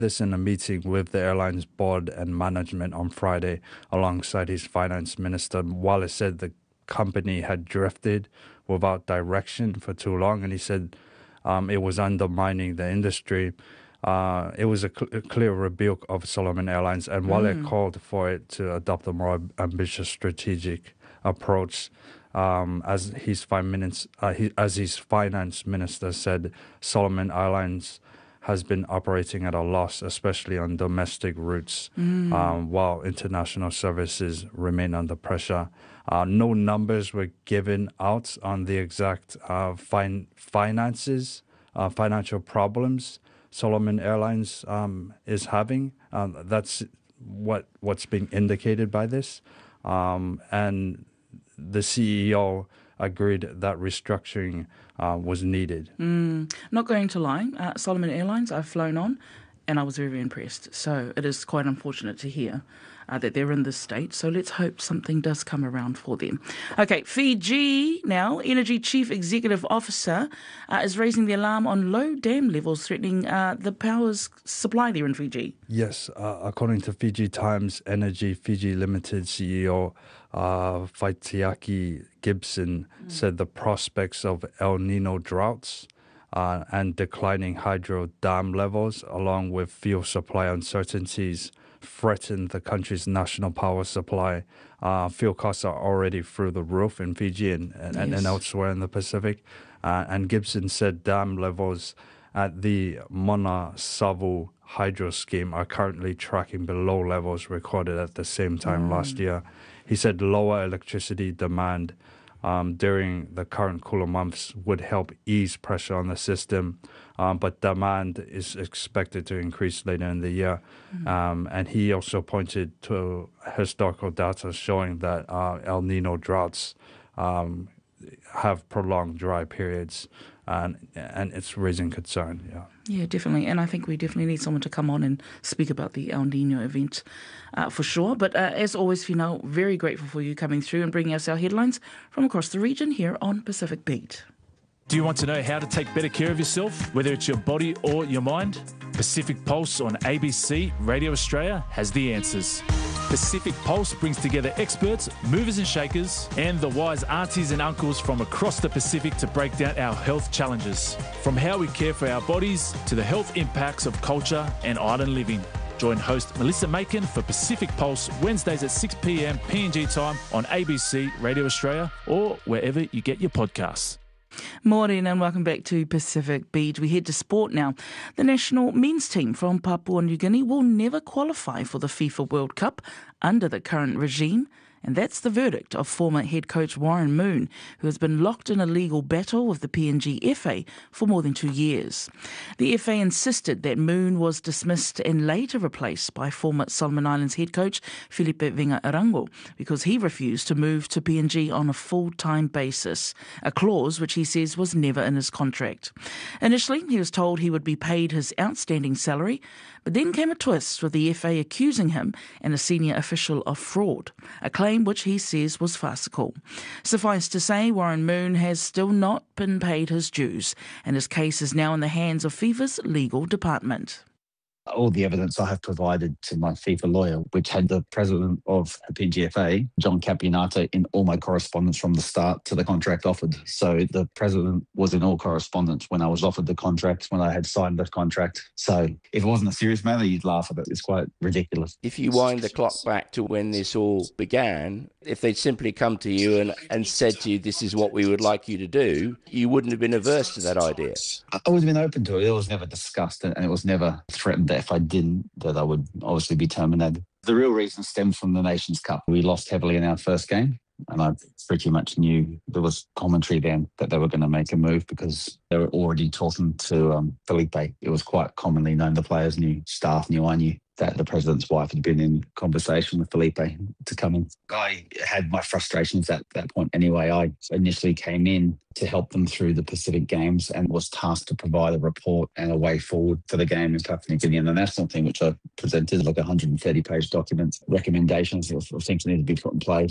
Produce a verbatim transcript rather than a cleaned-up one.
This in a meeting with the airline's board and management on Friday, alongside his finance minister. Wallace said the company had drifted without direction for too long, and he said um, it was undermining the industry. Uh, it was a, cl- a clear rebuke of Solomon Airlines, and while mm. it called for it to adopt a more ambitious strategic approach, um, as his, finance, uh, he, as his finance minister said, Solomon Airlines has been operating at a loss, especially on domestic routes, mm. um, while international services remain under pressure. Uh, no numbers were given out on the exact uh, fin- finances, uh, financial problems Solomon Airlines um, is having. Um, that's what what's being indicated by this. Um, and the C E O agreed that restructuring uh, was needed. Mm, not going to lie, uh, Solomon Airlines, I've flown on and I was very, very impressed. So it is quite unfortunate to hear uh, that they're in this state. So let's hope something does come around for them. Okay, Fiji now, Energy Chief Executive Officer uh, is raising the alarm on low dam levels threatening uh, the power's supply there in Fiji. Yes, uh, according to Fiji Times, Energy Fiji Limited C E O uh, Faitiaki Gibson mm. said the prospects of El Nino droughts uh, and declining hydro dam levels, along with fuel supply uncertainties, threaten the country's national power supply. Uh, fuel costs are already through the roof in Fiji and, and, yes. and elsewhere in the Pacific. Uh, and Gibson said dam levels at the Mona Savu hydro scheme are currently tracking below levels recorded at the same time mm. last year. He said lower electricity demand um, during the current cooler months would help ease pressure on the system, um, but demand is expected to increase later in the year. Mm. Um, and he also pointed to historical data showing that uh, El Nino droughts um, have prolonged dry periods, and and it's raising concern. Yeah. Yeah, definitely. And I think we definitely need someone to come on and speak about the El Nino event uh, for sure. But uh, as always, Finau, very grateful for you coming through and bringing us our headlines from across the region here on Pacific Beat. Do you want to know how to take better care of yourself, whether it's your body or your mind? Pacific Pulse on A B C Radio Australia has the answers. Pacific Pulse brings together experts, movers and shakers, and the wise aunties and uncles from across the Pacific to break down our health challenges. From how we care for our bodies to the health impacts of culture and island living. Join host Melissa Macon for Pacific Pulse Wednesdays at six p.m. P N G time on A B C Radio Australia or wherever you get your podcasts. Morning and welcome back to Pacific Beat. We head to sport now. The national men's team from Papua New Guinea will never qualify for the FIFA World Cup under the current regime. And that's the verdict of former head coach Warren Moon, who has been locked in a legal battle with the P N G F A for more than two years. The F A insisted that Moon was dismissed and later replaced by former Solomon Islands head coach Felipe Venga Arango because he refused to move to P N G on a full-time basis, a clause which he says was never in his contract. Initially, he was told he would be paid his outstanding salary, but then came a twist with the F A accusing him and a senior official of fraud, a claim which he says was farcical. Suffice to say, Warren Moon has still not been paid his dues, and his case is now in the hands of FIFA's legal department. All the evidence I have provided to my FIFA lawyer, which had the president of the P N G F A, John Capianato, in all my correspondence from the start to the contract offered. So the president was in all correspondence when I was offered the contract, when I had signed the contract. So if it wasn't a serious matter, you'd laugh at it. It's quite ridiculous. If you wind the clock back to when this all began, if they'd simply come to you and, and said to you, this is what we would like you to do, you wouldn't have been averse to that idea. I would have been open to it. It was never discussed and it was never threatened that if I didn't, that I would obviously be terminated. The real reason stems from the Nations Cup. We lost heavily in our first game, and I pretty much knew there was commentary then that they were going to make a move because they were already talking to um, Felipe. It was quite commonly known. The players knew, staff knew, I knew that the president's wife had been in conversation with Felipe to come in. I had my frustrations at that point anyway. I initially came in to help them through the Pacific Games and was tasked to provide a report and a way forward for the game in Papua New Guinea and the national team, which I presented like a one hundred thirty page document, recommendations of, of things that need to be put in place.